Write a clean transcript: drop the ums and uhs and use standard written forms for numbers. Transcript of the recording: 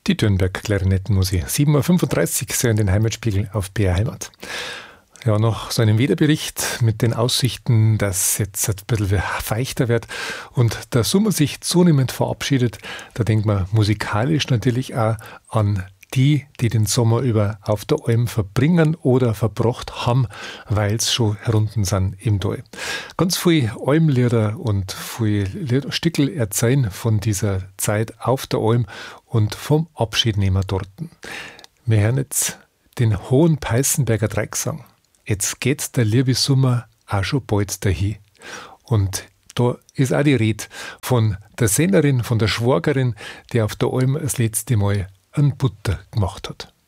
Die Dürnberg-Klarinettenmusik. 7:35 Uhr, Sie in den Heimatspiegel auf BR Heimat. Ja, nach so einem Wetterbericht mit den Aussichten, dass jetzt ein bisschen feuchter wird und der Sommer sich zunehmend verabschiedet, da denkt man musikalisch natürlich auch an die den Sommer über auf der Alm verbringen oder verbracht haben, weil es schon herunten sind im Tal. Ganz viele Almlieder und viele Stückel erzählen von dieser Zeit auf der Alm und vom Abschiednehmen dort. Wir hören jetzt den Hohen Peißenberger Dreiecksang. Jetzt geht der liebe Sommer auch schon bald dahin. Und da ist auch die Rede von der Sennerin, von der Schwagerin, die auf der Alm das letzte Mal einen Butter gemacht hat.